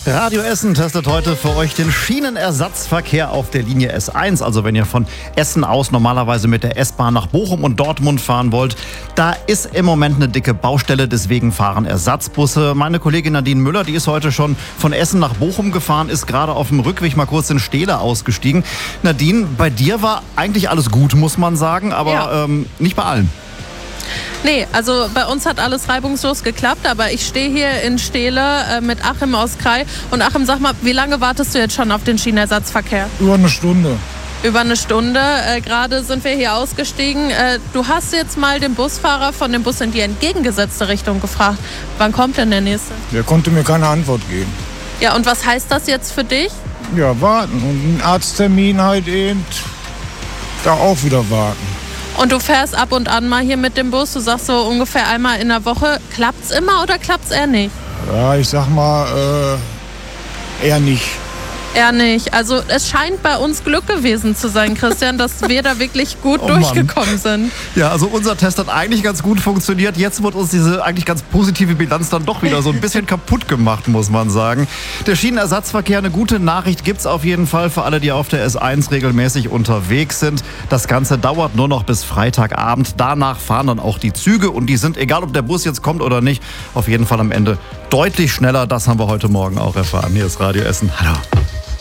Radio Essen testet heute für euch den Schienenersatzverkehr auf der Linie S1. Also wenn ihr von Essen aus normalerweise mit der S-Bahn nach Bochum und Dortmund fahren wollt, da ist im Moment eine dicke Baustelle, deswegen fahren Ersatzbusse. Meine Kollegin Nadine Müller, die ist heute schon von Essen nach Bochum gefahren, ist gerade auf dem Rückweg mal kurz in Stehla ausgestiegen. Nadine, bei dir war eigentlich alles gut, muss man sagen, aber nicht bei allen. Nee, also bei uns hat alles reibungslos geklappt, aber ich stehe hier in Stehle mit Achim aus Krai. Und Achim, sag mal, wie lange wartest du jetzt schon auf den Schienenersatzverkehr? Über eine Stunde. Über eine Stunde. Gerade sind wir hier ausgestiegen. Du hast jetzt mal den Busfahrer von dem Bus in die entgegengesetzte Richtung gefragt. Wann kommt denn der nächste? Der konnte mir keine Antwort geben. Ja, und was heißt das jetzt für dich? Ja, warten. Und ein Arzttermin halt eben. Da auch wieder warten. Und du fährst ab und an mal hier mit dem Bus, du sagst so ungefähr einmal in der Woche. Klappt's immer oder klappt's eher nicht? Ja, ich sag mal, eher nicht. Eher nicht. Also es scheint bei uns Glück gewesen zu sein, Christian, dass wir da wirklich gut durchgekommen sind. Ja, also unser Test hat eigentlich ganz gut funktioniert. Jetzt wird uns diese eigentlich ganz positive Bilanz dann doch wieder so ein bisschen kaputt gemacht, muss man sagen. Der Schienenersatzverkehr, eine gute Nachricht gibt's auf jeden Fall für alle, die auf der S1 regelmäßig unterwegs sind. Das Ganze dauert nur noch bis Freitagabend. Danach fahren dann auch die Züge und die sind, egal ob der Bus jetzt kommt oder nicht, auf jeden Fall am Ende deutlich schneller. Das haben wir heute Morgen auch erfahren. Hier ist Radio Essen. Hallo.